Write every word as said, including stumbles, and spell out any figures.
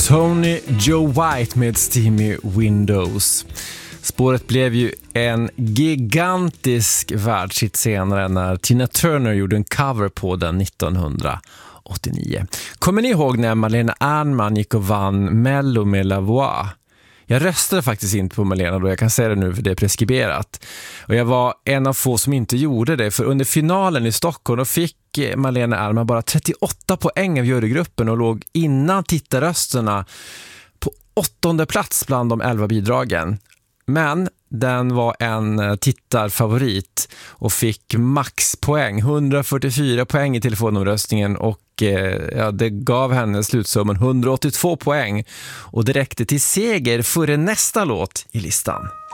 Tony Joe White med Steamy Windows. Spåret blev ju en gigantisk världshit senare när Tina Turner gjorde en cover på den nittonhundraåttionio. Kommer ni ihåg när Malena Ernman gick och vann Mello med La Voix? Jag röstade faktiskt inte på Malena då, jag kan säga det nu för det är preskriberat. Och jag var en av få som inte gjorde det, för under finalen i Stockholm då fick Malena Ernman bara trettioåtta poäng av jurygruppen och låg innan tittarrösterna på åttonde plats bland de elva bidragen. Men den var en tittarfavorit och fick maxpoäng, hundrafyrtiofyra poäng i telefonomröstningen, och ja, det gav henne slutsumman hundraåttiotvå poäng och det räckte till seger före nästa låt i listan.